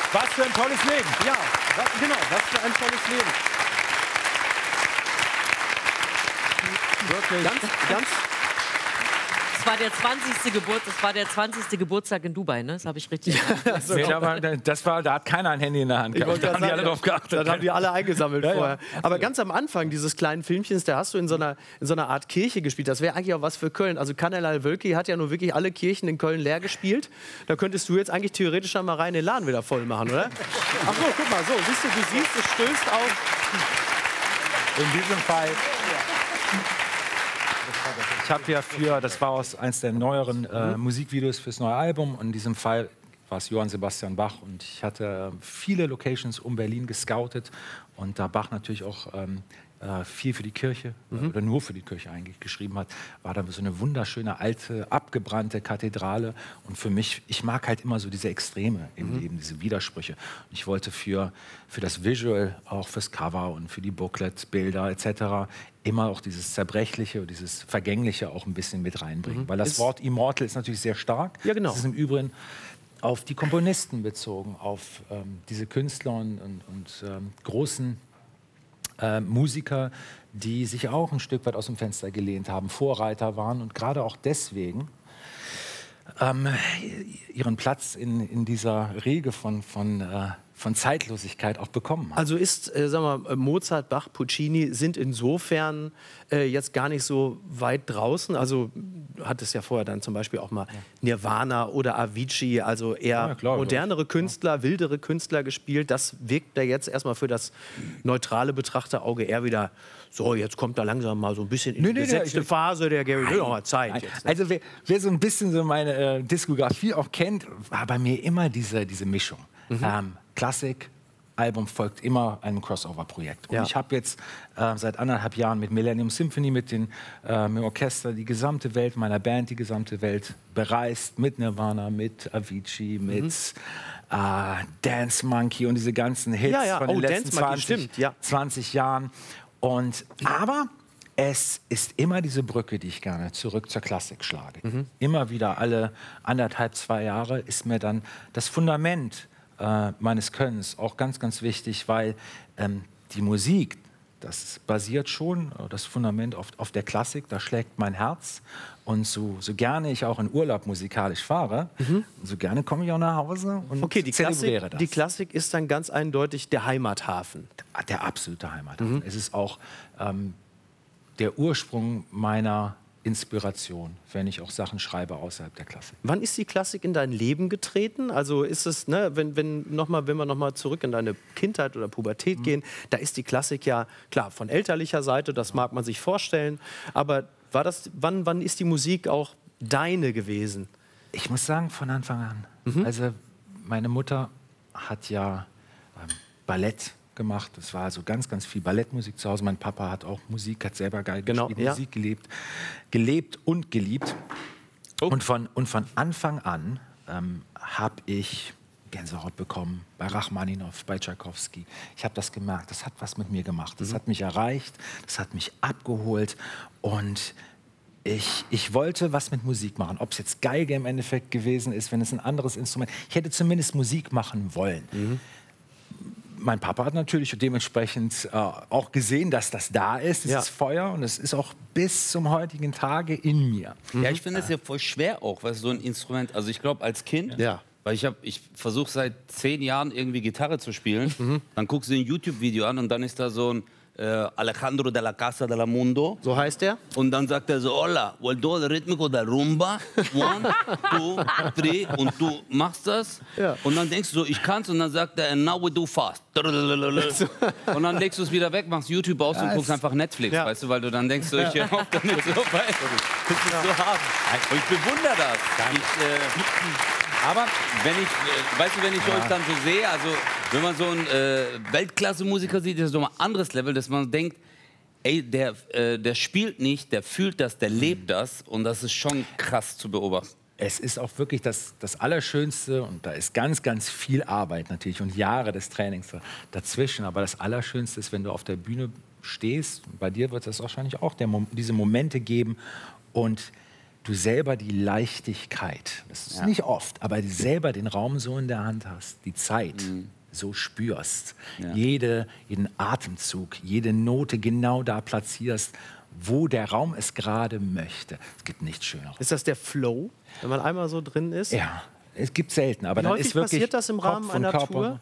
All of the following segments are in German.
Was für ein tolles Leben. Ja, genau, was für ein tolles Leben. Wirklich. Ganz. Das war der 20. Geburtstag in Dubai, ne? Das habe ich richtig gesagt. Nee, da hat keiner ein Handy in der Hand gehabt. Da haben die alle drauf geachtet. Da haben die alle eingesammelt Ja, vorher. ja. Aber ganz am Anfang dieses kleinen Filmchens, da hast du in so einer Art Kirche gespielt. Das wäre eigentlich auch was für Köln. Also Kanelal Wölki hat ja nur wirklich alle Kirchen in Köln leer gespielt. Da könntest du jetzt eigentlich theoretisch mal rein den Laden wieder voll machen, oder? Ach so, guck mal, so, siehst du, es stößt auf. In diesem Fall. Ich habe ja das war aus eins der neueren Musikvideos fürs neue Album. Und in diesem Fall war es Johann Sebastian Bach. Und ich hatte viele Locations um Berlin gescoutet. Und da Bach natürlich auch viel für die Kirche, oder nur für die Kirche eigentlich geschrieben hat, war da so eine wunderschöne, alte, abgebrannte Kathedrale. Und für mich, ich mag halt immer so diese Extreme im Leben, diese Widersprüche. Und ich wollte für das Visual, auch fürs Cover und für die Booklet-Bilder etc. immer auch dieses Zerbrechliche und dieses Vergängliche auch ein bisschen mit reinbringen. Weil das Wort Immortal ist natürlich sehr stark. Ja, genau. Das ist im Übrigen auf die Komponisten bezogen, auf diese Künstler und großen Musiker, die sich auch ein Stück weit aus dem Fenster gelehnt haben, Vorreiter waren und gerade auch deswegen ihren Platz in dieser Riege von Zeitlosigkeit auch bekommen haben. Also ist, sagen wir, Mozart, Bach, Puccini sind insofern jetzt gar nicht so weit draußen. Also hat es ja vorher dann zum Beispiel auch mal Nirvana oder Avicii, also eher modernere Künstler, wildere Künstler gespielt. Das wirkt da jetzt erstmal für das neutrale Betrachterauge eher wieder so, jetzt kommt da langsam mal so ein bisschen in die gesetzte Phase, der Gary will noch mal Zeit. Jetzt, ne? Also wer so ein bisschen so meine Diskografie auch kennt, war bei mir immer diese Mischung. Klassik, Album folgt immer einem Crossover-Projekt. Und ich habe jetzt seit 1,5 Jahren mit Millennium Symphony, mit dem Orchester, die gesamte Welt meiner Band, die gesamte Welt bereist, mit Nirvana, mit Avicii, mit Dance Monkey und diese ganzen Hits von den letzten 20 Jahren. Aber es ist immer diese Brücke, die ich gerne zurück zur Klassik schlage. Immer wieder alle 1,5, 2 Jahre ist mir dann das Fundament meines Könnens auch ganz, ganz wichtig, weil die Musik, das basiert schon, das Fundament auf der Klassik, da schlägt mein Herz. Und so gerne ich auch in Urlaub musikalisch fahre, so gerne komme ich auch nach Hause und zelebriere das. Die Klassik ist dann ganz eindeutig der Heimathafen. Der absolute Heimathafen. Es ist auch der Ursprung meiner Inspiration, wenn ich auch Sachen schreibe außerhalb der Klassik. Wann ist die Klassik in dein Leben getreten? Also ist es, ne, wenn wir noch mal zurück in deine Kindheit oder Pubertät gehen, da ist die Klassik ja, klar, von elterlicher Seite, das mag man sich vorstellen, aber wann ist die Musik auch deine gewesen? Ich muss sagen, von Anfang an. Also meine Mutter hat ja Ballett gemacht. Das war also ganz, ganz viel Ballettmusik zu Hause. Mein Papa hat auch Musik, hat selber Geige gespielt, Musik gelebt und geliebt. Und von Anfang an habe ich Gänsehaut bekommen bei Rachmaninow, bei Tschaikowski. Ich habe das gemerkt, das hat was mit mir gemacht. Das hat mich erreicht, das hat mich abgeholt und ich wollte was mit Musik machen. Ob es jetzt Geige im Endeffekt gewesen ist, wenn es ein anderes Instrument. Ich hätte zumindest Musik machen wollen. Mein Papa hat natürlich dementsprechend auch gesehen, dass das da ist, dieses Feuer. Und es ist auch bis zum heutigen Tage in mir. Ja, ich finde es ja voll schwer auch, weil so ein Instrument, also ich glaube als Kind, weil ich versuche seit 10 Jahren irgendwie Gitarre zu spielen, dann guckst du ein YouTube-Video an und dann ist da so ein Alejandro de la Casa de la Mundo. So heißt der? Und dann sagt er so, hola, vuelto el ritmico de rumba, 1, 2, 3 und du machst das und dann denkst du so, ich kann's und dann sagt er, and now we do fast. Und dann legst du es wieder weg, machst YouTube aus und guckst einfach Netflix, weißt du, weil du dann denkst, so, ich hör auf damit so weit. Das ist so hart. Und ich bewundere das. Aber wenn ich euch dann so sehe, also wenn man so einen Weltklasse-Musiker sieht, ist das nochmal ein anderes Level, dass man denkt, ey, der spielt nicht, der fühlt das, der lebt das und das ist schon krass zu beobachten. Es ist auch wirklich das Allerschönste und da ist ganz, ganz viel Arbeit natürlich und Jahre des Trainings dazwischen, aber das Allerschönste ist, wenn du auf der Bühne stehst, bei dir wird es wahrscheinlich auch diese Momente geben und du selber die Leichtigkeit, das ist nicht oft, aber du selber den Raum so in der Hand hast, die Zeit so spürst, jeden Atemzug, jede Note genau da platzierst, wo der Raum es gerade möchte. Es gibt nichts Schöneres. Ist das der Flow, wenn man einmal so drin ist? Ja, es gibt selten, aber dann ist wirklich passiert das im Rahmen einer Tour?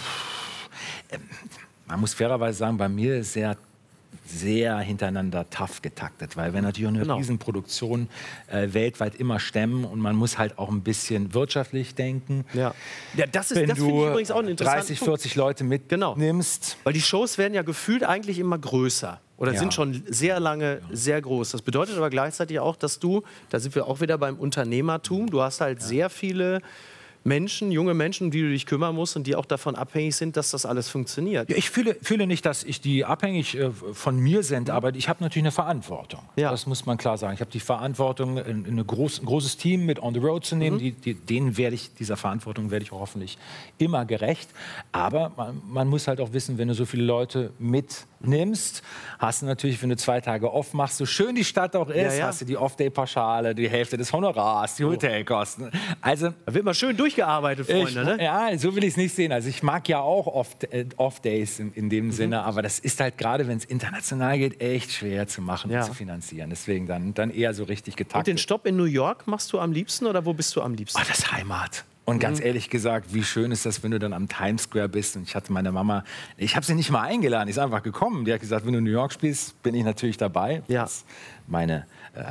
Man muss fairerweise sagen, bei mir ist sehr hintereinander tough getaktet, weil wir natürlich auch eine Riesenproduktion weltweit immer stemmen und man muss halt auch ein bisschen wirtschaftlich denken. Ja, das finde ich übrigens auch ein interessanter 30, 40 Leute mitnimmst. Weil die Shows werden ja gefühlt eigentlich immer größer oder sind schon sehr lange sehr groß. Das bedeutet aber gleichzeitig auch, dass da sind wir auch wieder beim Unternehmertum, du hast halt sehr viele Menschen, junge Menschen, um die du dich kümmern musst und die auch davon abhängig sind, dass das alles funktioniert. Ja, ich fühle nicht, dass die abhängig von mir sind, aber ich habe natürlich eine Verantwortung. Ja. Das muss man klar sagen. Ich habe die Verantwortung, ein großes Team mit on the road zu nehmen. Dieser Verantwortung werde ich auch hoffentlich immer gerecht. Aber man muss halt auch wissen, wenn du so viele Leute mitnimmst, hast du natürlich, wenn du 2 Tage off machst, so schön die Stadt auch ist, hast du die Off-Day-Pauschale, die Hälfte des Honorars, die Hotelkosten. Also da wird man schön durchgearbeitet, Freunde, ne? Ja, so will ich es nicht sehen. Also ich mag ja auch Off-Days in dem Sinne, aber das ist halt gerade, wenn es international geht, echt schwer zu machen und zu finanzieren. Deswegen dann eher so richtig getaktet. Und den Stopp in New York machst du am liebsten oder wo bist du am liebsten? Oh, das ist Heimat. Und ganz ehrlich gesagt, wie schön ist das, wenn du dann am Times Square bist. Und ich hatte meine Mama, ich habe sie nicht mal eingeladen, die ist einfach gekommen. Die hat gesagt, wenn du in New York spielst, bin ich natürlich dabei. Ja. Das meine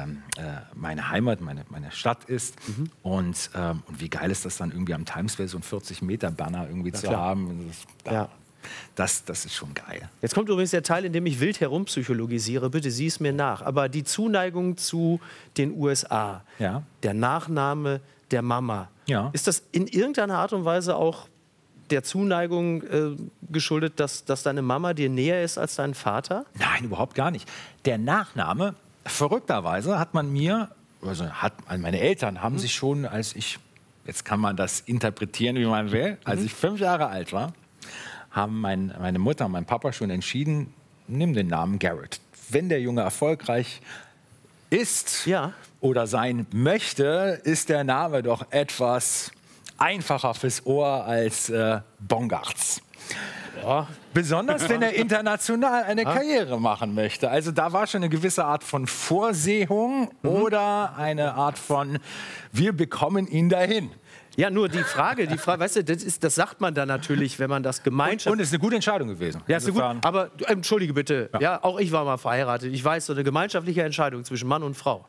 Heimat, meine Stadt ist. Und wie geil ist das dann irgendwie am Times Square, so ein 40-Meter-Banner irgendwie zu haben. Das ist schon geil. Jetzt kommt übrigens der Teil, in dem ich wild herumpsychologisiere. Bitte sieh es mir nach. Aber die Zuneigung zu den USA, der Nachname der Mama, ist das in irgendeiner Art und Weise auch der Zuneigung geschuldet, dass deine Mama dir näher ist als dein Vater? Nein, überhaupt gar nicht. Der Nachname, verrückterweise, hat meine Eltern haben sich schon, jetzt kann man das interpretieren, wie man will, als ich 5 Jahre alt war, haben meine Mutter und mein Papa schon entschieden, nimm den Namen Garrett. Wenn der Junge erfolgreich ist oder sein möchte, ist der Name doch etwas einfacher fürs Ohr als Bongartz. Ja. Besonders, wenn er international eine Karriere machen möchte. Also da war schon eine gewisse Art von Vorsehung oder eine Art von, wir bekommen ihn dahin. Ja, nur die Frage, weißt du, das sagt man dann natürlich, wenn man das gemeinschaftlich... Und es ist eine gute Entscheidung gewesen. Ja, ist eine aber entschuldige bitte, auch ich war mal verheiratet. Ich weiß, so eine gemeinschaftliche Entscheidung zwischen Mann und Frau.